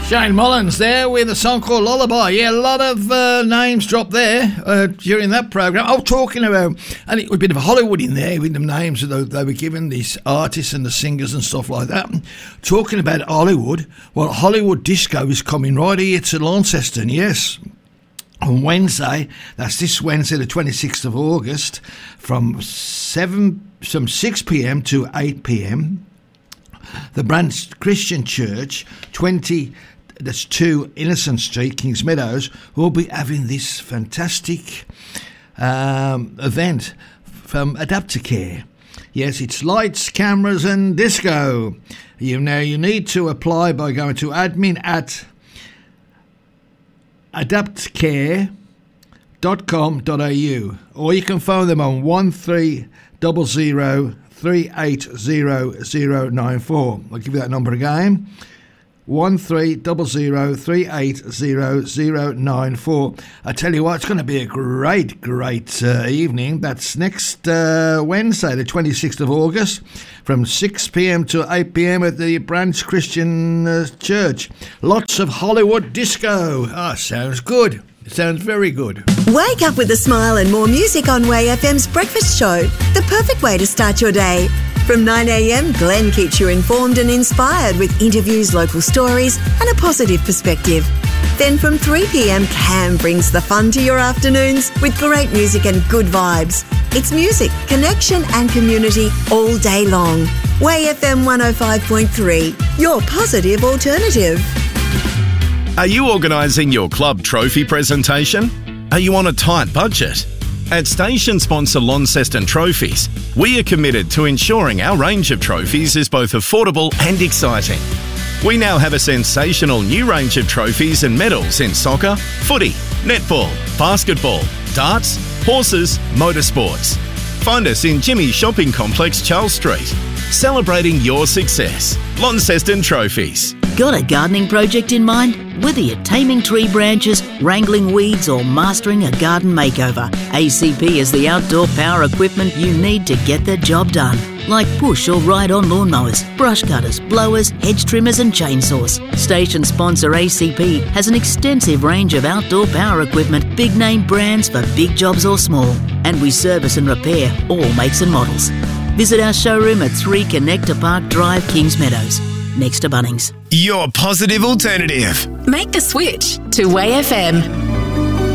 Shane Mullins there with a song called Lullaby. Yeah, a lot of names dropped there during that program. I was talking about, and it was a bit of Hollywood in there with the names that they were given, these artists and the singers and stuff like that. Talking about Hollywood, well, Hollywood Disco is coming right here to Launceston, yes. On Wednesday, that's this Wednesday, the 26th of August, from 6 p.m. to 8 p.m. The Branch Christian Church, 2 Innocent Street, Kings Meadows, will be having this fantastic event from Adaptacare. Yes, it's lights, cameras and disco. You need to apply by going to admin@adaptcare.com.au, or you can phone them on 1300 380 094. I'll give you that number again. 1300 380 094. I tell you what, it's going to be a great evening. That's next Wednesday, the 26th of August, from 6 p.m. to 8 p.m. at the Branch Christian Church. Lots of Hollywood disco. Sounds good. It sounds very good. Wake up with a smile and more music on Way FM's Breakfast Show. The perfect way to start your day. From 9 a.m, Glenn keeps you informed and inspired with interviews, local stories and a positive perspective. Then from 3 p.m, Cam brings the fun to your afternoons with great music and good vibes. It's music, connection and community all day long. Way FM 105.3, your positive alternative. Are you organising your club trophy presentation? Are you on a tight budget? At station sponsor Launceston Trophies, we are committed to ensuring our range of trophies is both affordable and exciting. We now have a sensational new range of trophies and medals in soccer, footy, netball, basketball, darts, horses, motorsports. Find us in Jimmy's Shopping Complex, Charles Street. Celebrating your success. Launceston Trophies. Got a gardening project in mind? Whether you're taming tree branches, wrangling weeds or mastering a garden makeover, ACP is the outdoor power equipment you need to get the job done. Like push or ride-on lawnmowers, brush cutters, blowers, hedge trimmers and chainsaws. Station sponsor ACP has an extensive range of outdoor power equipment, big name brands for big jobs or small. And we service and repair all makes and models. Visit our showroom at 3 Connector Park Drive, Kings Meadows, next to Bunnings. Your positive alternative. Make the switch to Way FM.